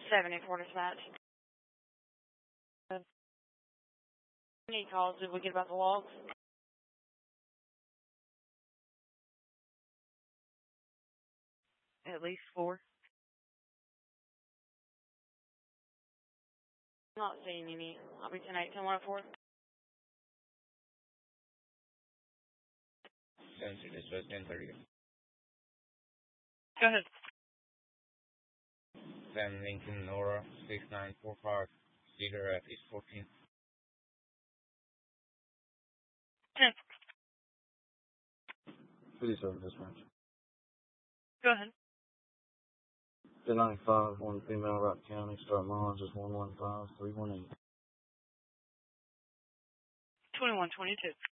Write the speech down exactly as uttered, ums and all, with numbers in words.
seventy-four dispatch. Any calls did we get about the logs? At least four. Not seeing any. I'll be ten eight, ten one oh four. Sensor dispatch ten thirty. Go ahead. Sam Lincoln Nora six nine four five. Cedar at East fourteen. ten. fifty-seven dispatch. Go ahead. ten ninety-five, one female, Rock County, start mileage is one one five three one eight. twenty-one twenty-two.